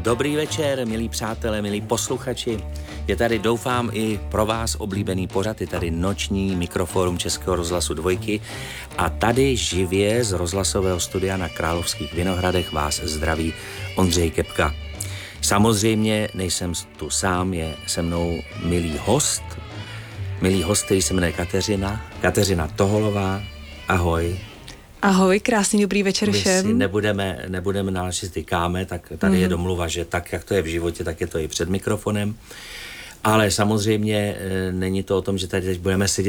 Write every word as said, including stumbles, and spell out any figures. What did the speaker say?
Dobrý večer, milí přátelé, milí posluchači. Je tady, doufám, i pro vás oblíbený pořad, je tady noční mikroforum Českého rozhlasu Dvojky a tady živě z rozhlasového studia na Královských Vinohradech vás zdraví Ondřej Kepka. Samozřejmě nejsem tu sám, je se mnou milý host, milý host, který se jmenuje Kateřina, Kateřina Toholová. Ahoj. Ahoj, krásný dobrý večer všem. My si nebudeme, nebudeme náležit tykáme, tak tady mm. je domluva, že tak, jak to je v životě, tak je to i před mikrofonem. Ale samozřejmě e, není to o tom, že tady teď budeme sedět